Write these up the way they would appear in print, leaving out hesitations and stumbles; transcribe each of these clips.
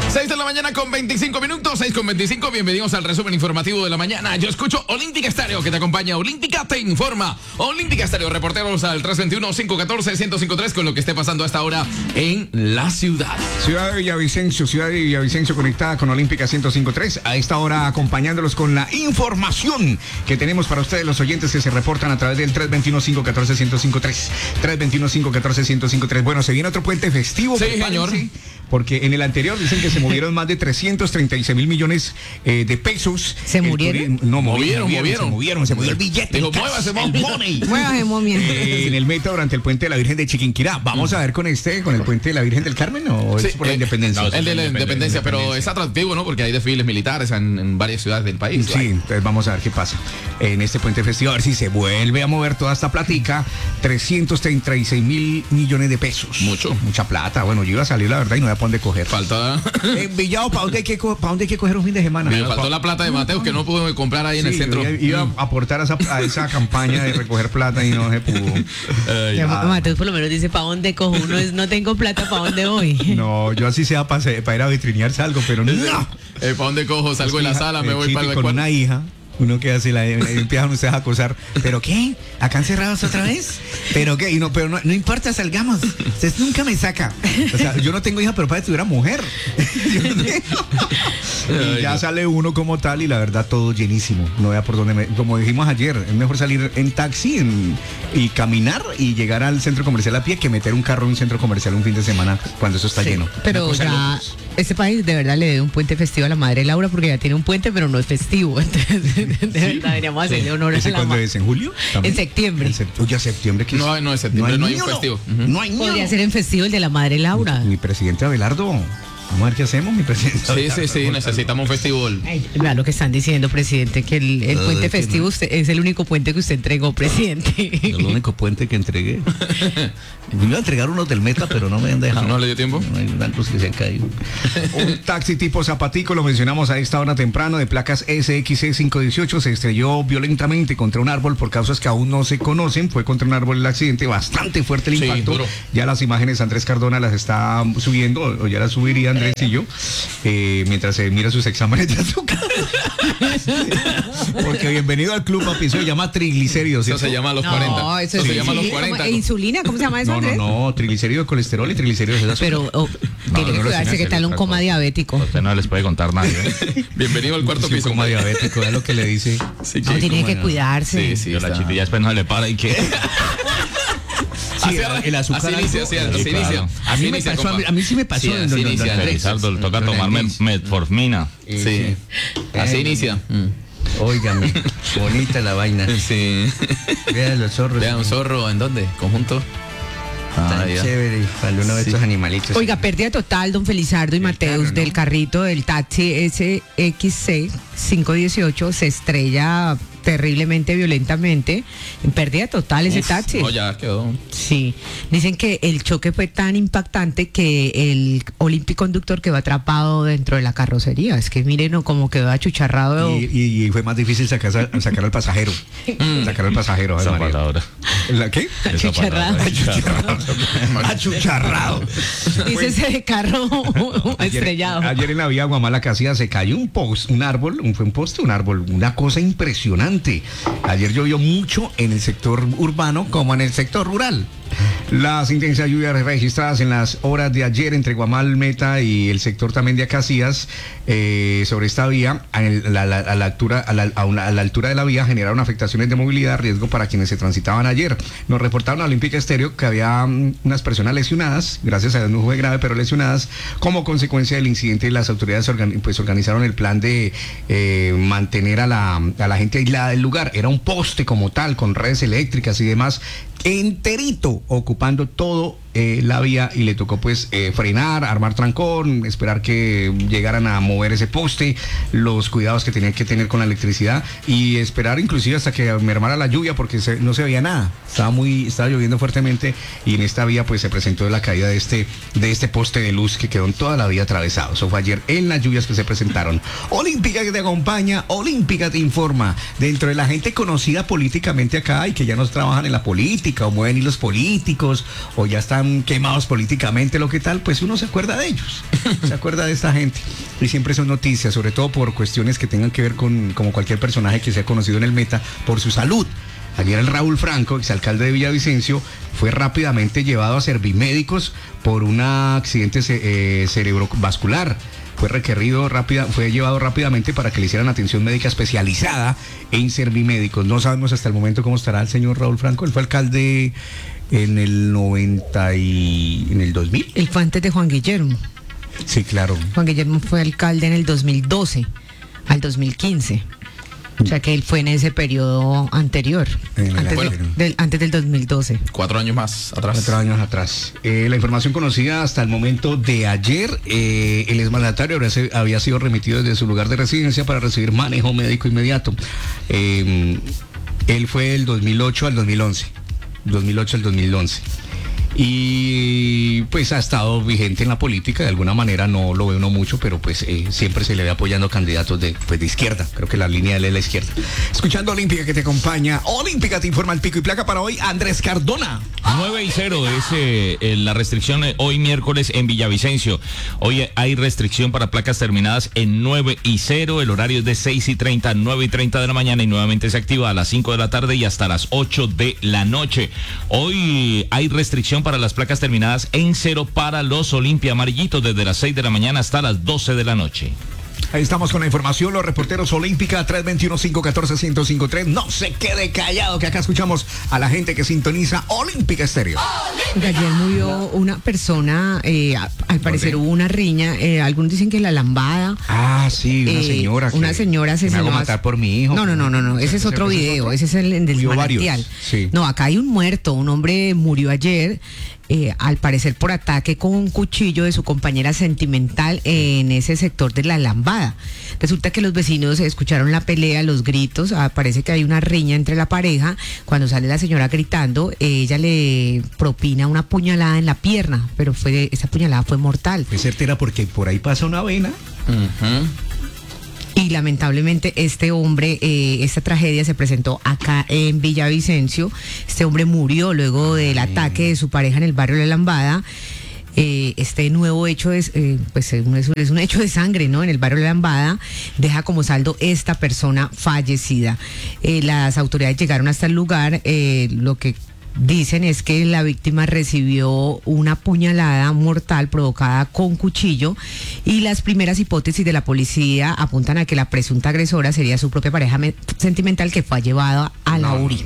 6 de la mañana con 25 minutos, 6 con 25. Bienvenidos al resumen informativo de la mañana. Yo escucho Olímpica Estéreo, que te acompaña. Olímpica te informa. Olímpica Estéreo, reporteros al 321-514-1053 con lo que esté pasando a esta hora en la ciudad. Ciudad de Villavicencio conectada con Olímpica 105.3. A esta hora acompañándolos con la información que tenemos para ustedes, los oyentes que se reportan a través del 321-514-1053. 321-514-1053. Bueno, se viene otro puente festivo. Sí, señor. Porque en el anterior dicen que se movieron más de 336 mil millones de pesos. ¿Se murieron? No, movieron. Se movió el billete. Dijo, muévase, money. Muévase, momia. En el Meta durante el puente de la Virgen de Chiquinquirá. Vamos a ver con el puente de la Virgen del Carmen, ¿o es por la Independencia? No, el de la Independencia, pero es atractivo, ¿no? Porque hay desfiles militares en varias ciudades del país. Sí, entonces vamos a ver qué pasa en este puente festivo, a ver si se vuelve a mover toda esta platica. 336 mil millones de pesos. Mucha plata. Bueno, yo iba a salir, la verdad, y no había para dónde coger. Falta. Villado, ¿para dónde hay que coger un fin de semana? Me faltó la plata de Mateus que no pude comprar ahí en el centro. Iba a aportar a esa campaña de recoger plata y no se pudo. Mateus por lo menos dice, ¿para dónde cojo? Uno es, no tengo plata, ¿para dónde voy? No, yo así sea para ir a vitrinear salgo, pero no. ¿Para dónde cojo? Salgo de la sala, me voy para el con una hija. Uno que hace empiezan ustedes a acosar. ¿Pero qué? ¿Acá encerrados otra vez? ¿Pero qué? Pero no importa, salgamos. Usted nunca me saca. O sea, yo no tengo hija, pero para que tuviera mujer. Y ya sale uno como tal y la verdad todo llenísimo. No vea por dónde como dijimos ayer, es mejor salir en taxi y caminar y llegar al centro comercial a pie que meter un carro en un centro comercial un fin de semana cuando eso está lleno. Pero ya este país de verdad le debe un puente festivo a la madre Laura porque ya tiene un puente, pero no es festivo. Entonces, de verdad deberíamos hacerle honor a la ¿Cuándo es? ¿En julio? ¿También? En septiembre. Oye, septiembre. No es septiembre, no hay un festivo. No hay niño. Podría ser en festivo el de la madre Laura. Mi presidente Abelardo. Vamos a ver qué hacemos, mi presidente. Sí, necesitamos un festival. Vea lo que están diciendo, presidente, que el puente festivo es el único puente que usted entregó, presidente. El único puente que entregué. Me iba a entregar unos del Meta, pero no me han dejado. ¿No le dio tiempo? No hay bancos que se han caído. Un taxi tipo Zapatico, lo mencionamos a esta hora temprano, de placas SXC 518, se estrelló violentamente contra un árbol por causas que aún no se conocen. Fue contra un árbol el accidente, bastante fuerte el impacto. Duro. Ya las imágenes Andrés Cardona las está subiendo, o ya las subiría Andresillo, mientras se mira sus exámenes de azúcar. Porque bienvenido al club, papi, eso se llama triglicéridos. Eso se llama a los 40. No, eso se llama a los 40. ¿Insulina? ¿Cómo se llama eso, Andrés? No, triglicéridos de colesterol y triglicéridos de azúcar. Pero tiene que cuidarse que tal un coma diabético. Usted no les puede contar nada. Bienvenido al cuarto piso. Coma diabético, es lo que le dice. Sí, no, tiene que cuidarse. Sí, la chipilla después no le para y que... Sí, el azúcar. Así inicia. A mí sí me pasó. Así inicia. Felizardo, le toca tomarme metformina. Sí. Así inicia. Óigame, bonita la vaina. Sí. Vean los zorros. Vean un zorro, ¿en dónde? ¿Conjunto? Tan chévere para uno de estos animalitos. Oiga, pérdida total, don Felizardo y Mateus, carro, ¿no? del carrito del taxi SXC 518 se estrella terriblemente, violentamente. En pérdida total ese taxi. No, ya quedó. Sí, dicen que el choque fue tan impactante que el olímpico conductor quedó atrapado dentro de la carrocería. Es que miren como quedó achucharrado. Y fue más difícil sacar al pasajero. Sacar al pasajero. Esa palabra. ¿La qué? Achucharrado. Achucharrado. Dícese de carro estrellado. Ayer en la vía Guamala Casilla se cayó un árbol, una cosa impresionante. Ayer llovió mucho en el sector urbano como en el sector rural. Las intensas lluvias registradas en las horas de ayer entre Guamal, Meta y el sector también de Acacías sobre esta vía a la altura de la vía generaron afectaciones de movilidad, riesgo para quienes se transitaban ayer. Nos reportaron a Olímpica Estéreo que había unas personas lesionadas, gracias a Dios no fue grave, pero lesionadas como consecuencia del incidente. Las autoridades organizaron el plan de mantener a la gente aislada del lugar. Era un poste como tal, con redes eléctricas y demás, enterito, ocupando todo la vía, y le tocó pues frenar, armar trancón, esperar que llegaran a mover ese poste, los cuidados que tenían que tener con la electricidad y esperar inclusive hasta que mermara la lluvia porque no se veía nada, estaba lloviendo fuertemente, y en esta vía pues se presentó la caída de este poste de luz que quedó en toda la vía atravesado. Eso fue ayer en las lluvias que se presentaron. Olímpica que te acompaña, Olímpica te informa. Dentro de la gente conocida políticamente acá y que ya no trabajan en la política o mueven hilos políticos o ya están están quemados políticamente, lo que tal, pues uno se acuerda de ellos, se acuerda de esta gente. Y siempre son noticias, sobre todo por cuestiones que tengan que ver con, como cualquier personaje que sea conocido en el meta, por su salud. Ayer el Raúl Franco, exalcalde de Villavicencio, fue rápidamente llevado a Servimédicos por un accidente cerebrovascular. Fue llevado rápidamente para que le hicieran atención médica especializada en Servimédicos. No sabemos hasta el momento cómo estará el señor Raúl Franco. Él fue alcalde en el 2000. Él fue antes de Juan Guillermo. Sí, claro. Juan Guillermo fue alcalde en el 2012 al 2015. O sea que él fue en ese periodo anterior, antes del 2012. 4 años más atrás. 4 años atrás. La información conocida hasta el momento de ayer, el exmandatario había sido remitido desde su lugar de residencia para recibir manejo médico inmediato. Él fue del 2008 al 2011. 2008 al 2011. Y pues ha estado vigente en la política, de alguna manera no lo ve uno mucho, pero pues siempre se le ve apoyando candidatos de izquierda. Creo que la línea de él es la izquierda. Escuchando Olímpica que te acompaña, Olímpica te informa el pico y placa para hoy, Andrés Cardona. 9-0 es la restricción hoy miércoles en Villavicencio. Hoy hay restricción para placas terminadas en 9-0, el horario es de 6:30 a 9:30 de la mañana y nuevamente se activa a las 5 de la tarde y hasta las 8 de la noche. Hoy hay restricción para las placas terminadas en 0 para los Olimpia amarillitos desde las 6 de la mañana hasta las 12 de la noche. Ahí estamos con la información, los reporteros Olímpica 321-514-1053. No se quede callado, que acá escuchamos a la gente que sintoniza Olímpica Estéreo. Ayer murió una persona, al parecer hubo una riña, algunos dicen que la Lambada. Ah, sí, una señora. Una señora me hago matar por mi hijo. No, ese es otro video, ese es el del manantial. Sí. No, acá hay un muerto, un hombre murió ayer. Al parecer por ataque con un cuchillo de su compañera sentimental en ese sector de la Lambada. Resulta que los vecinos escucharon la pelea, los gritos, parece que hay una riña entre la pareja. Cuando sale la señora gritando, ella le propina una puñalada en la pierna, pero esa puñalada fue mortal. Es certera porque por ahí pasa una vena. Y lamentablemente este hombre, esta tragedia se presentó acá en Villavicencio. Este hombre murió luego del ataque de su pareja en el barrio de la Lambada. Este nuevo hecho es un hecho de sangre, ¿no? En el barrio de la Lambada deja como saldo esta persona fallecida. Las autoridades llegaron hasta el lugar, lo que dicen es que la víctima recibió una puñalada mortal provocada con cuchillo y las primeras hipótesis de la policía apuntan a que la presunta agresora sería su propia pareja sentimental que fue llevada a la URI.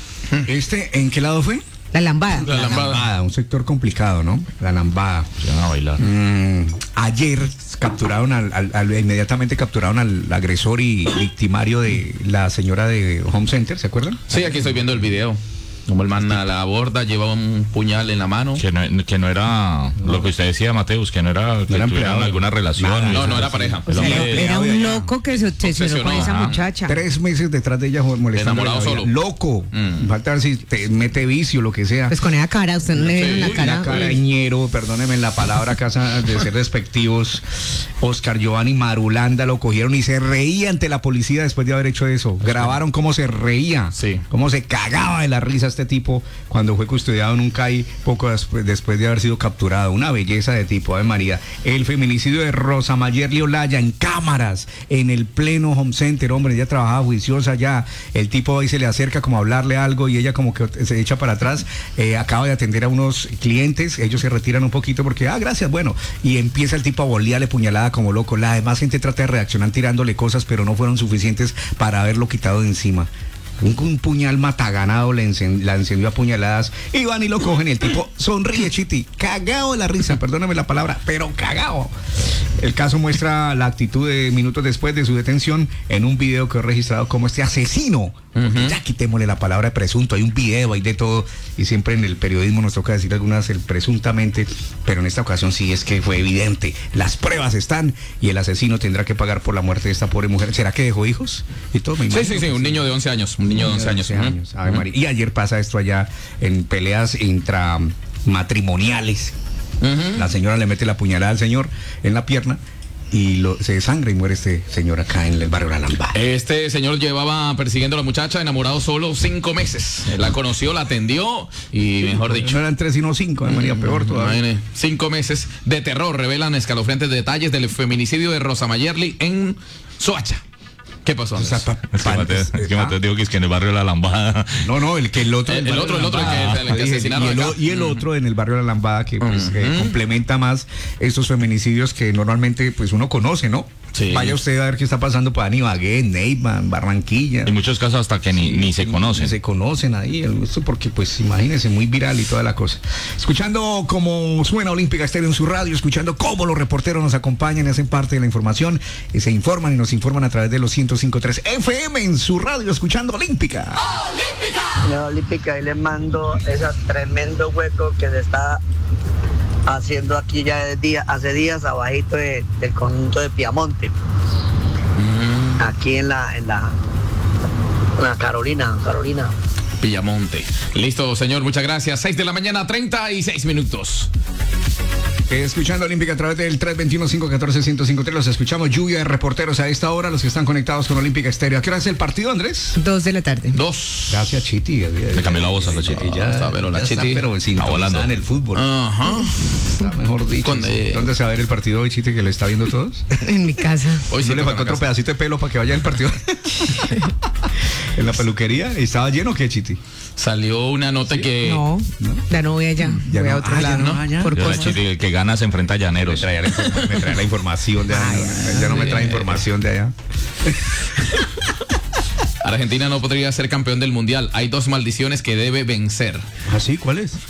¿En qué lado fue? La Lambada. La Lambada, un sector complicado, ¿no? La Lambada. Se van a bailar. Ayer capturaron inmediatamente capturaron al agresor y victimario de la señora de Home Center, ¿se acuerdan? Sí, aquí estoy viendo el video. Como el man a la borda lleva un puñal en la mano. Que no era lo que usted decía, Mateus, que no era que tuvieran alguna relación. No era pareja. O sea, era un loco que se obsesionó con esa muchacha. 3 meses detrás de ella molestando. Enamorado solo. Loco. Falta ver si te mete vicio, lo que sea. Pues con esa cara, usted no le ve la cara. La carañero, perdónenme la palabra, casa de ser despectivos. Oscar Giovanni Marulanda lo cogieron y se reía ante la policía después de haber hecho eso. Grabaron cómo se reía, cómo se cagaba de la risa este tipo cuando fue custodiado en un CAI poco después de haber sido capturado. Una belleza de tipo, Ave María. El feminicidio de Rosa Mayerly Olaya en cámaras, en el pleno Home Center, hombre, ella trabajaba juiciosa ya. El tipo ahí se le acerca como a hablarle algo y ella como que se echa para atrás. Acaba de atender a unos clientes, ellos se retiran un poquito porque, gracias, bueno, y empieza el tipo a bolearle puñalada como loco. La demás gente trata de reaccionar tirándole cosas, pero no fueron suficientes para haberlo quitado de encima. Un puñal mataganado la encendió a puñaladas y van y lo cogen y el tipo sonríe, Chiti, cagado de la risa, perdóname la palabra, pero cagado. El caso muestra la actitud de minutos después de su detención en un video que he registrado como este asesino. Ya quitémosle la palabra presunto, hay un video, hay de todo y siempre en el periodismo nos toca decir algunas presuntamente, pero en esta ocasión sí es que fue evidente, las pruebas están y el asesino tendrá que pagar por la muerte de esta pobre mujer. ¿Será que dejó hijos? Y todo, sí, un niño de 11 años. Un niño de 11 años. Ave María. Y ayer pasa esto allá en peleas intramatrimoniales. La señora le mete la puñalada al señor en la pierna se desangra y muere este señor acá en el barrio La Lambada. Este señor llevaba persiguiendo a la muchacha, enamorado solo 5 meses. La conoció, la atendió y, mejor dicho, No eran 3 sino 5, María, peor todavía. imagine, 5 meses de terror revelan escalofriantes detalles del feminicidio de Rosa Mayerly en Soacha. ¿Qué pasó, O sea, Andrés? Es que Mateo digo que es que en el barrio de La Lambada. No, el otro. El otro, el que asesinaron acá. Y el otro en el barrio de La Lambada que pues, complementa más estos feminicidios que normalmente pues uno conoce, ¿no? Sí. Vaya usted a ver qué está pasando por Ibagué, Neiva, Barranquilla. En muchos casos hasta que ni se conocen. Se conocen ahí, esto porque pues imagínense, muy viral y toda la cosa. Escuchando cómo suena Olímpica Estéreo en su radio, escuchando cómo los reporteros nos acompañan y hacen parte de la información, se informan y nos informan a través de los 105.3 FM en su radio, escuchando Olímpica. Señora Olímpica, ahí le mando ese tremendo hueco que se está haciendo aquí ya hace días abajito del conjunto de Piamonte. Aquí en la Carolina. Piamonte. Listo, señor, muchas gracias. 6 de la mañana, 36 minutos. Escuchando Olímpica a través del 321-514-1053. Los escuchamos, lluvia de reporteros a esta hora, los que están conectados con Olímpica Estéreo. ¿A qué hora es el partido, Andrés? 2 de la tarde. 2. Gracias, Chiti. Le cambió la voz a la Chiti. Ya, pero la ya Chiti está, pero está volando en el fútbol. Ajá. Está mejor dicho. ¿Dónde se va a ver el partido hoy, Chiti, que lo está viendo todos? En mi casa. Hoy sí ¿No le toca faltó la otro casa. pedacito de pelo para que vaya el partido? En la peluquería. ¿Estaba lleno o qué, Chiti? Salió una nota que... No, ya no voy allá. Ya voy a no. otro Ah, ya lado. no, ya. Por Yo, la cosas. Chiti, el que gana se enfrenta a Llaneros. Me trae la información de allá. Ya no me trae información de allá. Argentina no podría ser campeón del mundial. Hay 2 maldiciones que debe vencer. ¿Ah, sí? ¿Cuál es?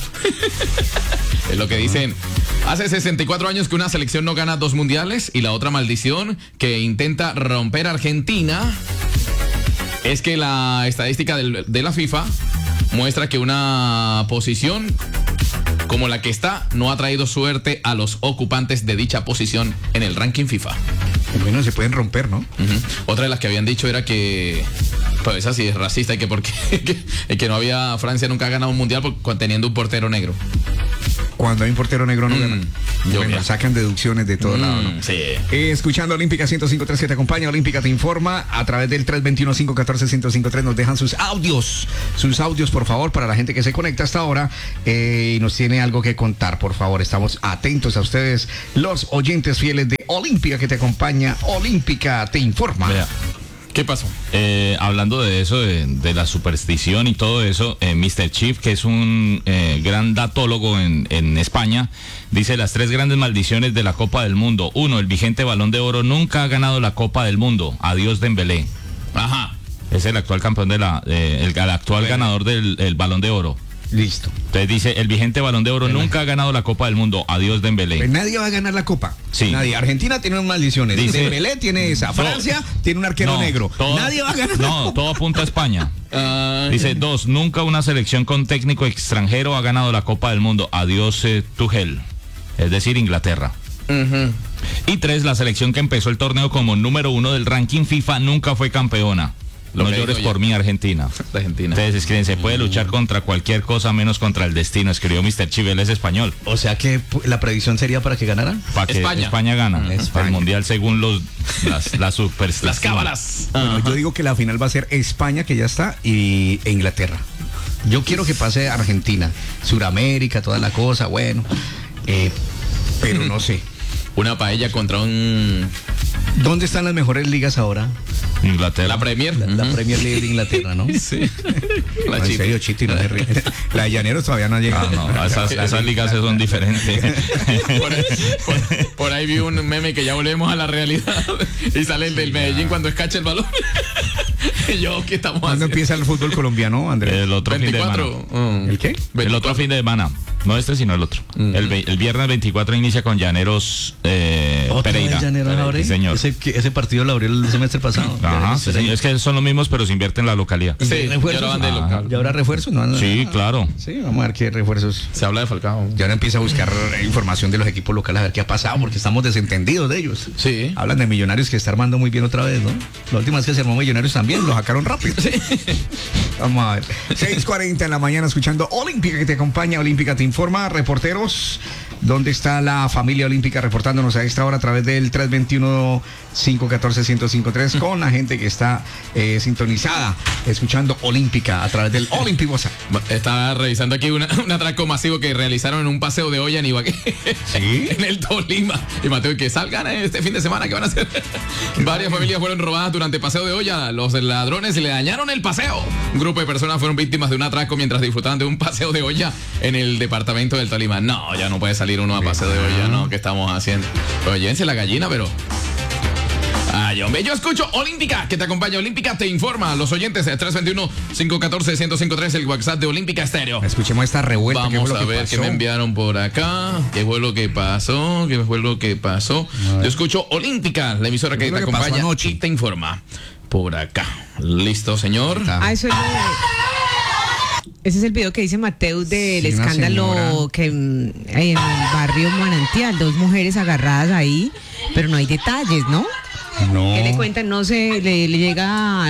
Es lo que dicen. Hace 64 años que una selección no gana 2 mundiales, y la otra maldición que intenta romper Argentina es que la estadística de la FIFA muestra que una posición como la que está no ha traído suerte a los ocupantes de dicha posición en el ranking FIFA. Bueno, se pueden romper, ¿no? Otra de las que habían dicho era que, pues esa sí es racista, y que porque que no había, Francia nunca ha ganado un mundial teniendo un portero negro. Cuando hay un portero negro no ganan. Bueno, mira. sacan deducciones de todo lado, ¿no? Sí. Escuchando Olímpica 105.3 que te acompaña, Olímpica te informa a través del 321-514-1053. Nos dejan sus audios, por favor, para la gente que se conecta hasta ahora y nos tiene algo que contar, por favor. Estamos atentos a ustedes, los oyentes fieles de Olímpica que te acompaña. Olímpica te informa. Vea. ¿Qué pasó? Hablando de eso, de la superstición y todo eso, Mr. Chief, que es un gran datólogo en España, dice las 3 grandes maldiciones de la Copa del Mundo. 1, el vigente Balón de Oro nunca ha ganado la Copa del Mundo. Adiós Dembélé. Ajá. Es el actual campeón el actual ganador del Balón de Oro. Listo. Entonces dice, el vigente Balón de Oro nunca ha ganado la Copa del Mundo. Adiós Dembélé. Pues nadie va a ganar la Copa. Sí. Nadie. Argentina tiene unas maldiciones. Dice- Dembélé tiene esa. Francia tiene un arquero negro. Nadie va a ganar. No, todo apunta a España. Dice 2, nunca una selección con técnico extranjero ha ganado la Copa del Mundo. Adiós Tuchel. Es decir, Inglaterra. Y 3, la selección que empezó el torneo como número 1 del ranking FIFA nunca fue campeona. Lo No que llores digo por yo. mí, Argentina. De Argentina. Ustedes escriben, se puede luchar contra cualquier cosa menos contra el destino, escribió Mr. Chief, él es español. O sea que la predicción sería para que ganaran. Para que España. España gana España. el mundial según las supersticiones. Las cábalas. Bueno, yo digo que la final va a ser España, que ya está, e Inglaterra. Yo quiero que pase Argentina, Suramérica, toda la cosa, bueno. Pero no sé. Una paella contra un... ¿Dónde están las mejores ligas ahora? Inglaterra. La Premier. La Premier League de Inglaterra, ¿no? Sí. No, La en Chiti. serio, Chiti, no se ríe. La de Llaneros todavía no ha llegado. No, esas ligas son diferentes. Por ahí vi un meme que ya volvemos a la realidad y sale el del Medellín cuando escacha el balón. Y yo, ¿qué estamos ¿Cuándo haciendo? empieza el fútbol colombiano, Andrés? El otro fin de 24. semana. ¿El qué? El otro fin de semana. No este, sino el otro. El viernes 24 inicia con Llaneros ¿Otra Pereira. vez Llaneros Pereira, abre? sí, señor. Ese partido lo abrió el semestre pasado. Ajá, sí, señor. Es que son los mismos, pero se invierte en la localidad. Sí, y ¿Refuerzos? ahora van de local. ¿Y ahora refuerzos? No, Sí, claro. Sí, vamos a ver qué refuerzos. Se habla de Falcao. Y ahora empieza a buscar información de los equipos locales, a ver qué ha pasado, porque estamos desentendidos de ellos. Sí. Hablan de Millonarios que está armando muy bien otra vez, ¿no? La última vez que se armó Millonarios también, lo sacaron rápido. Vamos a ver. 6:40 en la mañana escuchando Olímpica que te acompaña, Olímpica te informa, reporteros. ¿Dónde está la familia olímpica reportándonos a esta hora a través del 321-514-1053 con la gente que está sintonizada, escuchando Olímpica a través del Olympic WhatsApp? Estaba revisando aquí un atraco masivo que realizaron en un paseo de olla en Ibagué, ¿Sí? en el Tolima. Y Mateo, que salgan este fin de semana, ¿qué van a hacer? Varias familias fueron robadas durante paseo de olla. Los ladrones le dañaron el paseo. Un grupo de personas fueron víctimas de un atraco mientras disfrutaban de un paseo de olla en el departamento del Tolima. No, ya no puede salir uno a paseo de olla, ¿no? ¿Qué estamos haciendo? Pero llévense la gallina, pero... Ay, hombre, yo escucho Olímpica, que te acompaña. Olímpica te informa. Los oyentes, 321-514-1053, el WhatsApp de Olímpica Estéreo. Escuchemos esta revuelta. Vamos a ver qué me enviaron por acá. ¿Qué fue lo que pasó? Yo escucho Olímpica, la emisora que te acompaña y te informa. Por acá. ¿Listo, señor? Eso es ese es el video que dice Mateus del Sí, escándalo que en el barrio Manantial, 2 mujeres agarradas ahí, pero no hay detalles, ¿no? No. ¿Qué le cuentan? No sé, le llega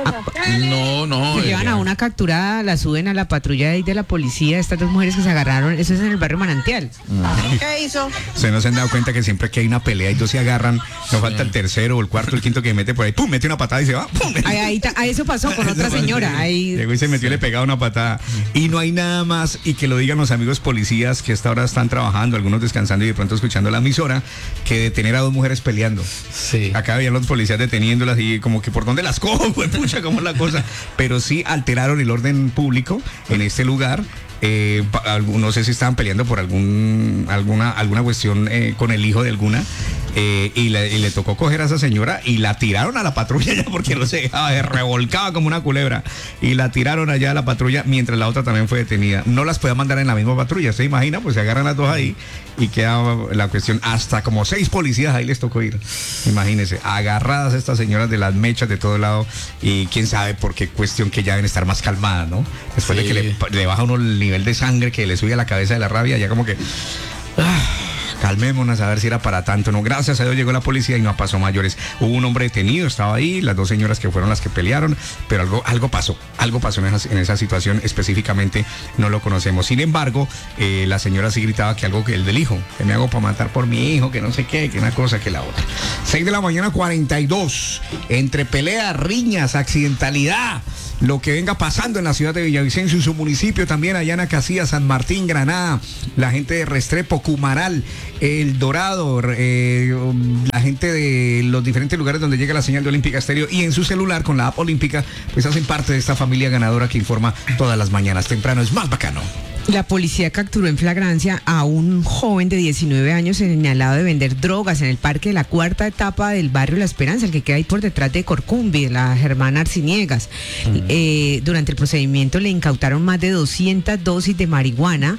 No. se llevan a una capturada, la suben a la patrulla de la policía, estas 2 mujeres que se agarraron, eso es en el barrio Manantial. ¿Qué hizo? Ustedes no se han dado cuenta que siempre que hay una pelea y 2 se agarran, no falta el tercero o el cuarto, el quinto que mete por ahí, pum, mete una patada y se va, pum. Ahí eso pasó con otra señora. Ahí... Llegó y se metió y le pegaba una patada. Y no hay nada más, y que lo digan los amigos policías que a esta hora están trabajando, algunos descansando y de pronto escuchando la emisora, que detener a 2 mujeres peleando. Sí. Acá habían los policías deteniéndolas y como que por dónde las cojo, pues pucha, cómo es la cosa. Pero sí alteraron el orden público en este lugar. No sé si estaban peleando por alguna cuestión con el hijo de alguna. Y le tocó coger a esa señora y la tiraron a la patrulla ya porque no se dejaba, se revolcaba como una culebra y la tiraron allá a la patrulla mientras la otra también fue detenida. No las podía mandar en la misma patrulla, ¿se imagina? Pues se agarran las 2 ahí y queda la cuestión, hasta como 6 policías ahí les tocó ir, imagínense, agarradas estas señoras de las mechas de todo lado y quién sabe por qué cuestión que ya deben estar más calmadas, ¿no? Después de que le baja uno el nivel de sangre que le sube a la cabeza de la rabia, ya como que... calmémonos a ver si era para tanto, no, gracias a Dios llegó la policía y no pasó mayores. Hubo un hombre detenido, estaba ahí, las 2 señoras que fueron las que pelearon, pero algo pasó en esa situación, específicamente no lo conocemos. Sin embargo, la señora sí gritaba que algo que el del hijo, que me hago para matar por mi hijo, que no sé qué, que una cosa que la otra. 6 de la mañana 42, entre peleas, riñas, accidentalidad, lo que venga pasando en la ciudad de Villavicencio y su municipio, también allá en Acacías, San Martín, Granada, la gente de Restrepo, Cumaral, El Dorado, la gente de los diferentes lugares donde llega la señal de Olímpica Estéreo y en su celular con la app Olímpica, pues hacen parte de esta familia ganadora que informa todas las mañanas. Temprano es más bacano. La policía capturó en flagrancia a un joven de 19 años señalado de vender drogas en el parque de la 4ª etapa del barrio La Esperanza, el que queda ahí por detrás de Corcumbi, de la Germán Arciniegas. Durante el procedimiento le incautaron más de 200 dosis de marihuana,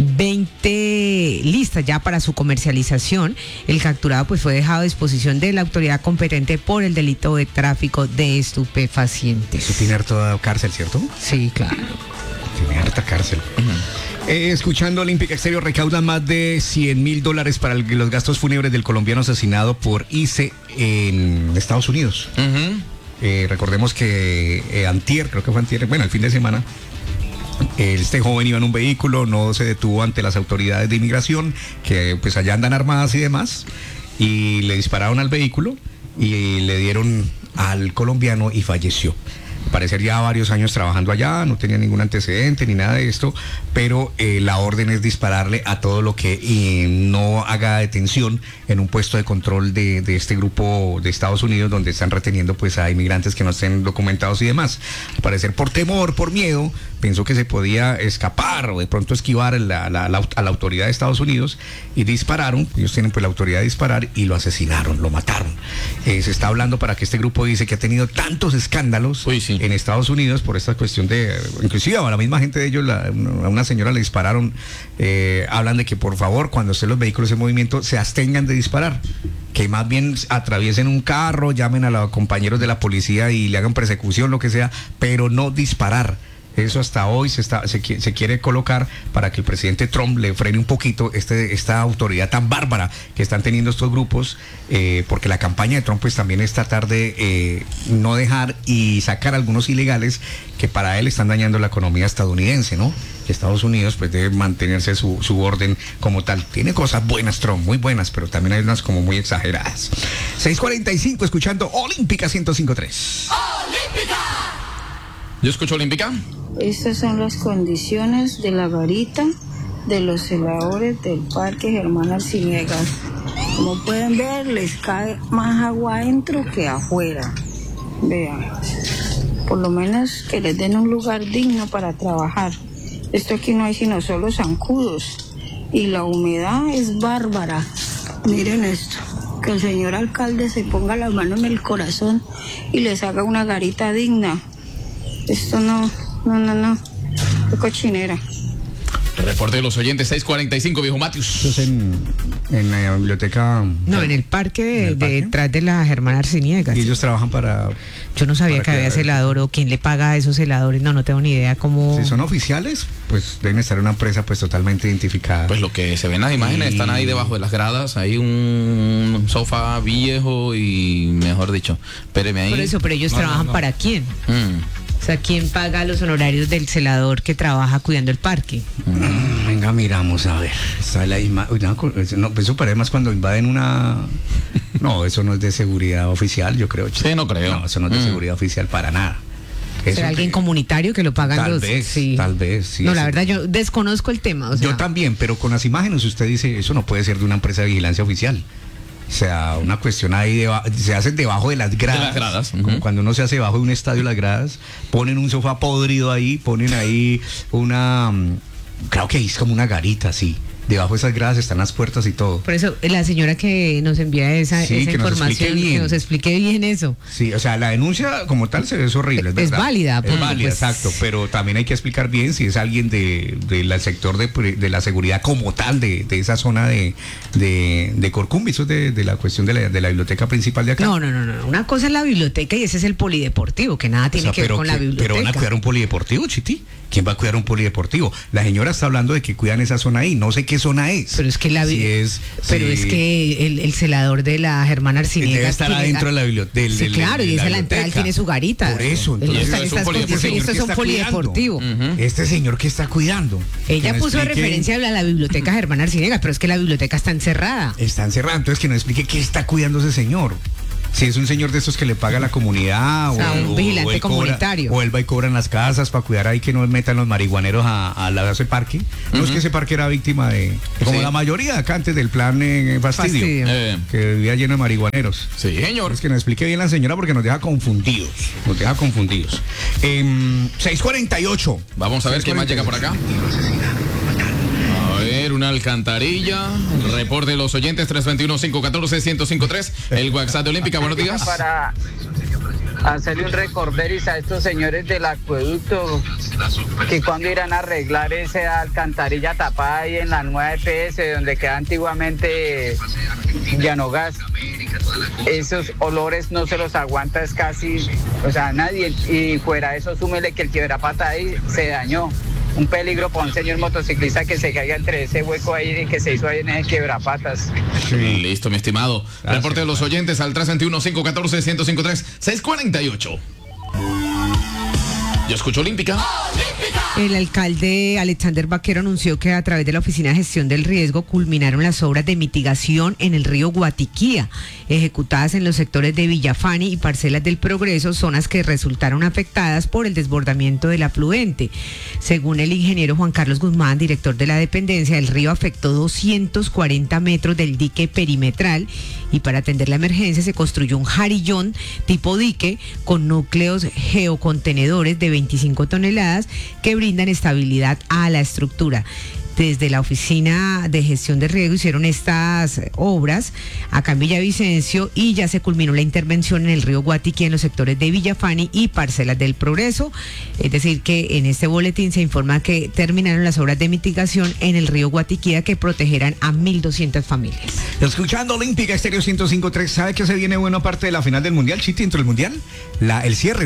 20 listas ya para su comercialización. El capturado pues fue dejado a disposición de la autoridad competente por el delito de tráfico de estupefacientes. Eso tiene harta cárcel, ¿cierto? Sí, claro. Tiene harta cárcel. Escuchando Olímpica Estéreo, recaudan más de $100,000 para los gastos fúnebres del colombiano asesinado por ICE en Estados Unidos. Recordemos que antier, creo que fue antier, bueno, el fin de semana, este joven iba en un vehículo, no se detuvo ante las autoridades de inmigración, que pues allá andan armadas y demás, y le dispararon al vehículo y le dieron al colombiano y falleció. Parecer ya varios años trabajando allá, no tenía ningún antecedente ni nada de esto, pero la orden es dispararle a todo lo que no haga detención en un puesto de control de este grupo de Estados Unidos donde están reteniendo pues a inmigrantes que no estén documentados y demás. Al parecer por temor, por miedo, pensó que se podía escapar o de pronto esquivar a la autoridad de Estados Unidos y dispararon. Ellos tienen pues la autoridad de disparar y lo asesinaron, lo mataron. Se está hablando para que este grupo dice que ha tenido tantos escándalos en Estados Unidos por esta cuestión de, inclusive a la misma gente de ellos, a una señora le dispararon. Hablan de que por favor cuando estén los vehículos en movimiento se abstengan de disparar, que más bien atraviesen un carro, llamen a los compañeros de la policía y le hagan persecución, lo que sea, pero no disparar. Eso hasta hoy se quiere colocar para que el presidente Trump le frene un poquito esta autoridad tan bárbara que están teniendo estos grupos, porque la campaña de Trump pues también es tratar de no dejar y sacar a algunos ilegales que para él están dañando la economía estadounidense, ¿no? Estados Unidos pues debe mantenerse su orden como tal. Tiene cosas buenas Trump, muy buenas, pero también hay unas como muy exageradas. 6:45 escuchando Olímpica 105.3. ¡Olímpica! Yo escucho Olímpica. Estas son las condiciones de la garita de los celadores del Parque Germán Arciniegas. Como pueden ver, les cae más agua adentro que afuera. Vean, por lo menos que les den un lugar digno para trabajar. Esto aquí no hay sino solo zancudos y la humedad es bárbara. Miren esto, que el señor alcalde se ponga la mano en el corazón y les haga una garita digna. Esto no, qué cochinera. Reporte de los oyentes 6:45, viejo Matius. Esto es en la biblioteca. No, en el parque detrás de la Germán Arciniegas. Y ellos trabajan para. Yo no sabía que había celador o quién le paga a esos celadores. No tengo ni idea cómo. Si son oficiales, pues deben estar en una empresa pues totalmente identificada. Pues lo que se ven en las imágenes están ahí debajo de las gradas. Hay un sofá viejo y, mejor dicho, espéreme ahí. Por eso, pero ellos trabajan ¿para quién? O sea, ¿quién paga los honorarios del celador que trabaja cuidando el parque? Venga, miramos a ver. Está la no, eso parece más cuando invaden una. No, eso no es de seguridad oficial, yo creo. Sí, no creo. No, eso no es de seguridad oficial para nada. ¿Será alguien comunitario que lo pagan tal los? Vez, sí. Tal vez, sí. No, la verdad, yo desconozco el tema. O sea, yo también, pero con las imágenes usted dice, eso no puede ser de una empresa de vigilancia oficial. O sea, una cuestión ahí, se hacen debajo de las gradas. De las gradas. Como cuando uno se hace debajo de un estadio las gradas, ponen un sofá podrido ahí, ponen ahí creo que es como una garita así. Debajo de esas gradas están las puertas y todo. Por eso, la señora que nos envía esa información, que nos explique bien eso. Sí, o sea, la denuncia como tal es horrible, es verdad. Es válida. Es válida, exacto, pero también hay que explicar bien si es alguien del sector de la seguridad como tal, de esa zona de Corcumbi, eso es de la cuestión de la biblioteca principal de acá. No. Una cosa es la biblioteca y ese es el polideportivo, que nada tiene que ver con la biblioteca. Pero van a cuidar un polideportivo, Chiti. ¿Quién va a cuidar un polideportivo? La señora está hablando de que cuidan esa zona ahí, no sé qué zona es. Pero es que es que el celador de la Germán Arciniegas debe estar adentro de la biblioteca. Sí, claro, y esa la entrada, él tiene su garita. Por eso, entonces esto es un polideportivo. Este señor que está cuidando. Ella puso de referencia a la biblioteca Germán Arciniegas, pero es que la biblioteca está encerrada. Está encerrada, entonces que nos explique qué está cuidando ese señor. Si es un señor de esos que le paga a la comunidad, o sea, un vigilante comunitario. O él va y cobra en las casas para cuidar ahí que no metan los marihuaneros a ese parque. No es que ese parque era víctima como la mayoría acá antes del plan Fastidio. Que vivía lleno de marihuaneros. Sí, señor. Es que nos explique bien la señora porque nos deja confundidos. 6:48. Vamos a ver qué más llega por acá. Una alcantarilla. Reporte de los oyentes 321-514-1053. El WhatsApp de Olímpica. Buenos días. Para hacerle un recorderis a estos señores del acueducto, que cuando irán a arreglar esa alcantarilla tapada ahí en la nueva EPS donde queda antiguamente Llanogas. Esos olores no se los aguanta, es casi, o sea, nadie. Y fuera de eso, súmele que el quiebrapata ahí se dañó. Un peligro para un señor motociclista que se caiga entre ese hueco ahí que se hizo ahí en ese quiebrapatas. Sí. Listo, mi estimado. Gracias. Reporte de los oyentes al 321-514-1053, 648. Yo escucho Olímpica. El alcalde Alexander Vaquero anunció que a través de la Oficina de Gestión del Riesgo culminaron las obras de mitigación en el río Guatiquía, ejecutadas en los sectores de Villafani y Parcelas del Progreso, zonas que resultaron afectadas por el desbordamiento del afluente. Según el ingeniero Juan Carlos Guzmán, director de la dependencia, el río afectó 240 metros del dique perimetral y para atender la emergencia se construyó un jarillón tipo dique con núcleos geocontenedores de 25 toneladas que brindan estabilidad a la estructura. Desde la Oficina de Gestión de Riesgo hicieron estas obras acá en Villavicencio y ya se culminó la intervención en el río Guatiquí en los sectores de Villafani y Parcelas del Progreso. Es decir, que en este boletín se informa que terminaron las obras de mitigación en el río Guatiquí que protegerán a 1.200 familias. Escuchando Olímpica Estéreo 105.3, ¿sabe que se viene buena parte de la final del Mundial, Chiti, dentro del Mundial? El cierre, ¿no?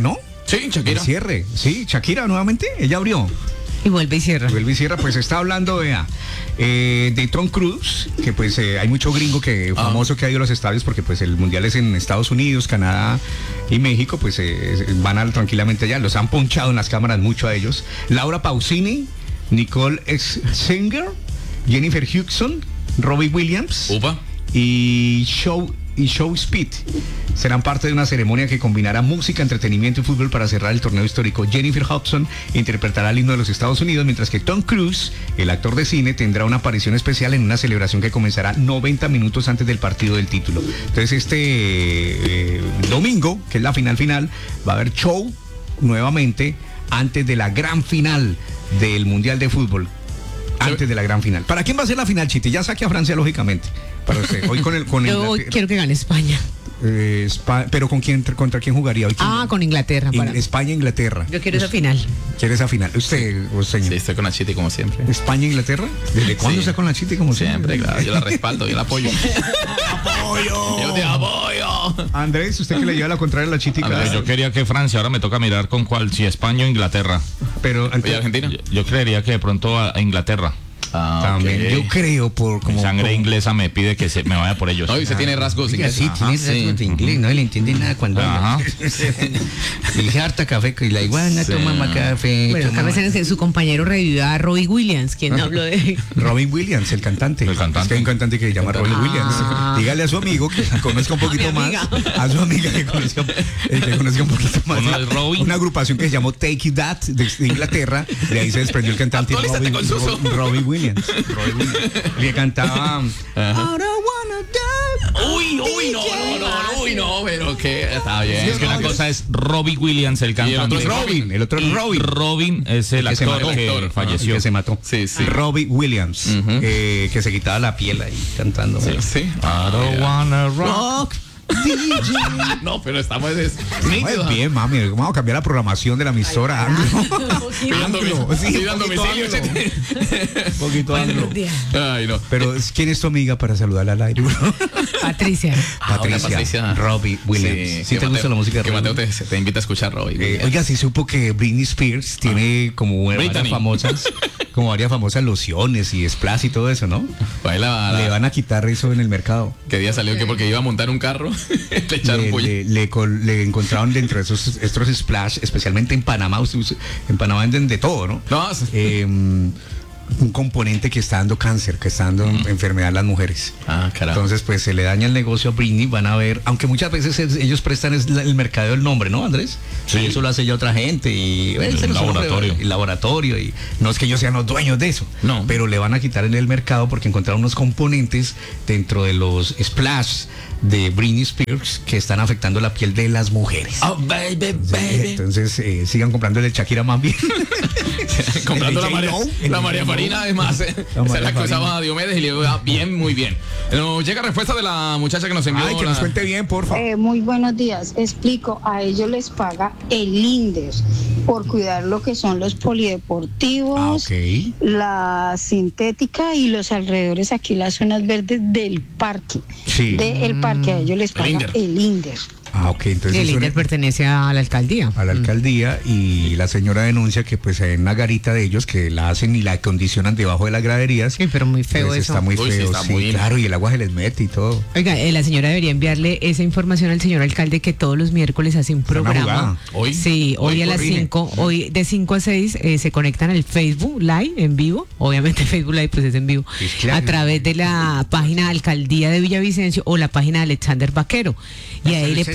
Sí, El Shakira. cierre. Sí, Shakira nuevamente, ella abrió. Y vuelve y cierra. Vuelve y cierra, pues está hablando, vea, de Tom Cruise, que pues hay mucho gringo famoso que ha ido a los estadios porque pues el mundial es en Estados Unidos, Canadá y México, pues van tranquilamente allá, los han ponchado en las cámaras mucho a ellos. Laura Pausini, Nicole Scherzinger, Jennifer Hudson, Robbie Williams Upa. y Show Speed serán parte de una ceremonia que combinará música, entretenimiento y fútbol para cerrar el torneo histórico. Jennifer Hudson interpretará el himno de los Estados Unidos, mientras que Tom Cruise, el actor de cine, tendrá una aparición especial en una celebración que comenzará 90 minutos antes del partido del título. Entonces este domingo, que es la final, va a haber show nuevamente antes de la gran final del Mundial de Fútbol. Antes de la gran final. ¿Para quién va a ser la final, Chiti? Ya saque a Francia, lógicamente. Para usted. Hoy Yo quiero que gane España. Pero ¿contra quién jugaría hoy? Con Inglaterra. España-Inglaterra. Yo quiero esa final. ¿Quiere esa final? ¿Usted, señor? Sí, estoy con la Chiti como siempre. ¿España-Inglaterra? ¿Desde cuándo Sí. está con la Chiti como Siempre, claro. Yo la respaldo, yo la apoyo. ¡Apoyo! Yo te apoyo. Andrés, usted que le lleva la contraria a la Chiti. Andrés, yo quería que Francia, ahora me toca mirar con cuál, si España o Inglaterra. Pero Oye, Argentina. Yo creería que de pronto a Inglaterra. también, ok. yo creo por Mi sangre inglesa me pide que me vaya por ellos. No, y usted tiene rasgos Oiga, ingleses. sí, tiene rasgos de inglés, no le entiende nada cuando Ajá. habla. Y harta café y la iguana Sí. toma más café. Bueno, acá me dicen que su compañero revivió a Robbie Williams, quien habló de... Robin Williams, el cantante. El cantante. Es que hay un cantante que se llama Robin Ah. Williams. Dígale a su amigo que conozca un poquito A mi más. amiga. A su amiga que conozca un poquito más. ¿Uno es Robin? Una agrupación que se llamó Take It That de Inglaterra. De ahí se desprendió el cantante Actualízate con Suso. Robin Williams. Le cantaba I don't wanna die. Uy, no, pero que está bien. Es que una cosa es Robbie Williams, el Y el otro cantante. es Robin. El otro es Robin. Robin es el Que se actor mató. que falleció. Que se mató. Sí, sí. Robbie Williams. Que se quitaba la piel ahí cantando. Sí. I don't wanna rock. No, pero estamos Muy bien, mami. Vamos a cambiar la programación de la emisora. pidiendo domicilio, Chiti. Un poquito anglo. Ay, no. Pero ¿quién es tu amiga para saludarla al aire? Patricia. Hola, Patricia. Robbie Williams. Sí, ¿Sí te gusta la música de que Robbie? Mateo te invita a escuchar Robbie. Oiga, sí supo que Britney Spears tiene como varias famosas lociones y splash y todo eso, ¿no? Pues Le van a quitar eso en el mercado. ¿Qué día salió que porque iba a montar un carro le echaron puya? Le encontraron dentro de estos splash, especialmente en Panamá. En Panamá venden de todo, ¿no? No, Un componente que está dando cáncer, que está dando enfermedad a las mujeres. carajo. Entonces, pues se le daña el negocio a Britney, van a ver, aunque muchas veces ellos prestan el mercadeo del nombre, ¿no, Andrés? Sí. Y eso lo hace ya otra gente y El laboratorio. El laboratorio, y no es que ellos sean los dueños de eso, No. pero le van a quitar en el mercado porque encontraron unos componentes dentro de los splash de Britney Spears que están afectando la piel de las mujeres. Oh, baby. Entonces, sigan comprando el Shakira más bien. Comprando El de J.Lo, la María Farina, además. Esa es María la que Farina. usaba a Diomedes y le iba bien, muy bien. Nos llega respuesta de la muchacha que nos envió. Ay, que nos cuente bien, por favor. Muy buenos días. Explico, a ellos les paga el INDER por cuidar lo que son los polideportivos, Ok. la sintética y los alrededores, aquí las zonas verdes del parque. Sí. Del parque, a ellos les paga INDER. el INDER. Ok, entonces El eso líder pertenece a la alcaldía. a la alcaldía y la señora denuncia que pues hay una garita de ellos que la hacen y la acondicionan debajo de las graderías. Sí, pero muy feo Pues eso. está muy Uy, sí, feo, está sí, muy- claro, y el agua se les mete y todo. Oiga, la señora debería enviarle esa información al señor alcalde que todos los miércoles hace un Una programa. jugada. Hoy. Sí, hoy a las corrige. 5, hoy de 5 a 6 se conectan al Facebook Live en vivo. Obviamente Facebook Live pues es en vivo. Pues claro. A través de la página Alcaldía de Villavicencio o la página de Alexander Vaquero. Y ahí le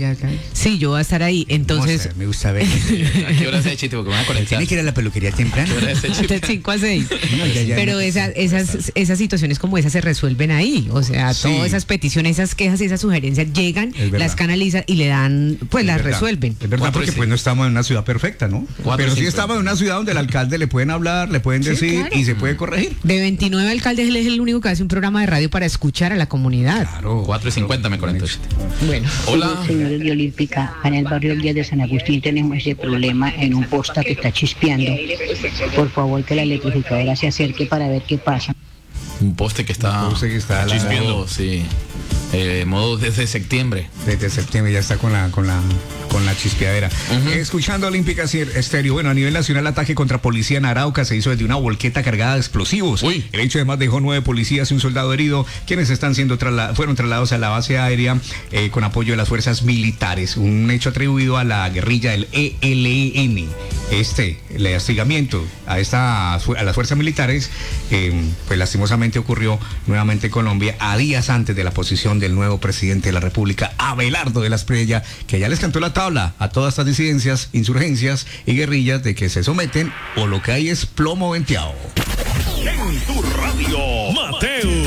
sí, yo voy a estar ahí. Entonces, Hermosa, me gusta ver. ¿A qué hora es ese chiste? Porque me voy a conectar. Tiene que ir a la peluquería temprano. ¿A qué hora es ese chiste? de 5 a 6. No, ya, Pero no. esas situaciones como esas se resuelven ahí. O sea, Sí. todas esas peticiones, esas quejas, esas sugerencias llegan, Es verdad. las canalizan y le dan, pues Es las verdad. resuelven. Es verdad, porque pues no estamos en una ciudad perfecta, ¿no? 4 Pero y sí 5. estamos en una ciudad donde el alcalde le pueden hablar, le pueden decir claro. y se puede corregir. De 29 alcaldes, él es el único que hace un programa de radio para escuchar a la comunidad. Claro. 4:50 me conecto. Bueno. Hola. Señores de Olímpica, en el barrio Díaz de San Agustín tenemos ese problema en un posta que está chispeando. Por favor, que la electrificadora se acerque para ver qué pasa. Un poste que está Un poste que está al lado. chispeando, sí. modo desde septiembre. Desde septiembre ya está con la chispeadera. Escuchando Olímpica Estéreo, bueno, a nivel nacional, ataque contra policía en Arauca se hizo desde una volqueta cargada de explosivos. Uy. El hecho además dejó 9 policías y un soldado herido, quienes fueron trasladados a la base aérea con apoyo de las fuerzas militares. Un hecho atribuido a la guerrilla del ELN. El hostigamiento a las fuerzas militares, pues lastimosamente ocurrió nuevamente en Colombia a días antes de la posición del nuevo presidente de la República, Abelardo de la Espriella, que ya les cantó la tabla a todas estas disidencias, insurgencias y guerrillas de que se someten o lo que hay es plomo venteado. En tu radio, Mateo.